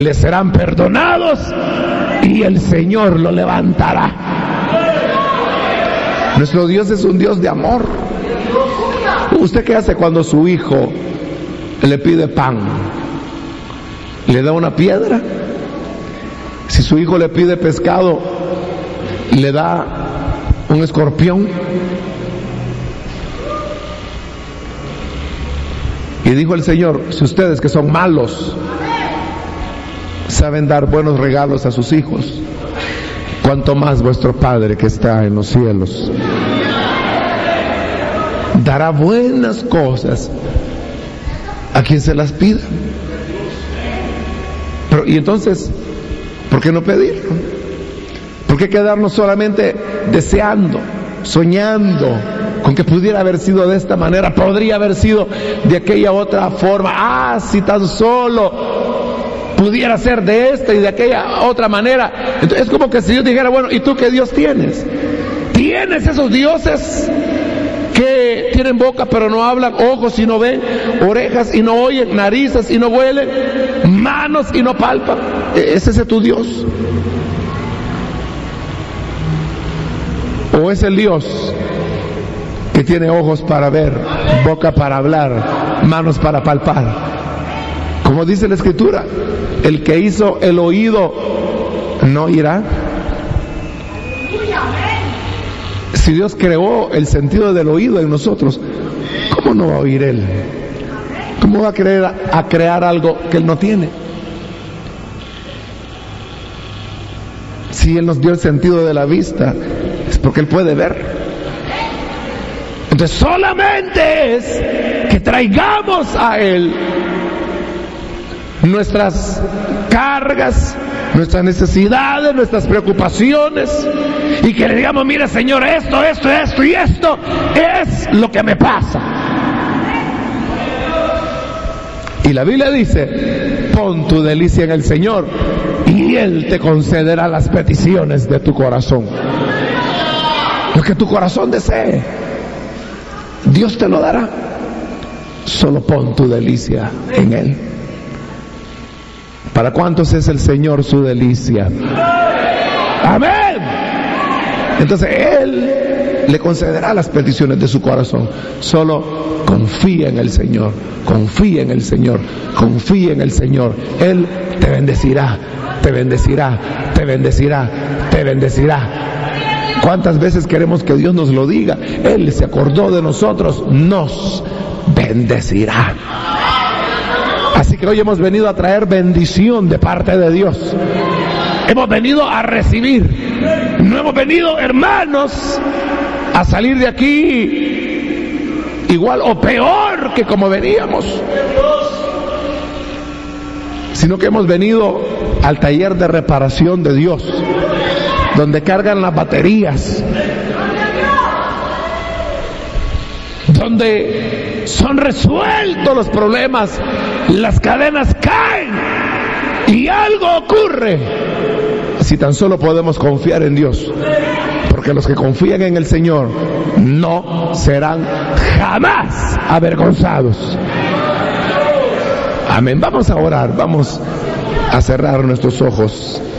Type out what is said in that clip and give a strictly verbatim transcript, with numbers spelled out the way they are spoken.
les serán perdonados y el Señor lo levantará. Nuestro Dios es un Dios de amor. ¿Usted qué hace cuando su hijo le pide pan? ¿Le da una piedra? Si su hijo le pide pescado, ¿le da un escorpión? Y dijo el Señor: si ustedes que son malos saben dar buenos regalos a sus hijos, cuánto más vuestro Padre que está en los cielos dará buenas cosas a quien se las pida. Pero, y entonces, ¿por qué no pedirlo? ¿Por qué quedarnos solamente deseando, soñando con que pudiera haber sido de esta manera, podría haber sido de aquella otra forma? Ah, si tan solo pudiera ser de esta y de aquella otra manera. Entonces, es como que si Dios dijera: bueno, ¿y tú qué Dios tienes? ¿Tienes esos dioses que tienen boca pero no hablan, ojos y no ven, orejas y no oyen, narices y no huelen, manos y no palpan? ¿Es ese tu Dios? ¿O es el Dios que tiene ojos para ver, boca para hablar, manos para palpar? Como dice la Escritura, el que hizo el oído no oirá. Si Dios creó el sentido del oído en nosotros, ¿cómo no va a oír Él? ¿Cómo va a creer a crear algo que Él no tiene? Si Él nos dio el sentido de la vista, es porque Él puede ver. Entonces solamente es que traigamos a Él nuestras cargas, nuestras necesidades, nuestras preocupaciones, y que le digamos: mira, Señor, esto, esto, esto y esto es lo que me pasa. Y la Biblia dice: pon tu delicia en el Señor y Él te concederá las peticiones de tu corazón. Lo que tu corazón desee, Dios te lo dará. Solo pon tu delicia en Él. ¿Para cuántos es el Señor su delicia? Amén. Entonces Él le concederá las peticiones de su corazón. Solo confía en el Señor, confía en el Señor, confía en el Señor. Él te bendecirá, te bendecirá, te bendecirá, te bendecirá. ¿Cuántas veces queremos que Dios nos lo diga? Él se acordó de nosotros, nos bendecirá. Así que hoy hemos venido a traer bendición de parte de Dios. Hemos venido a recibir. No hemos venido, hermanos, a salir de aquí igual o peor que como veníamos, sino que hemos venido al taller de reparación de Dios, donde cargan las baterías, donde son resueltos los problemas, las cadenas caen y algo ocurre si tan solo podemos confiar en Dios, porque los que confían en el Señor no serán jamás avergonzados. Amén. Vamos a orar, vamos a cerrar nuestros ojos.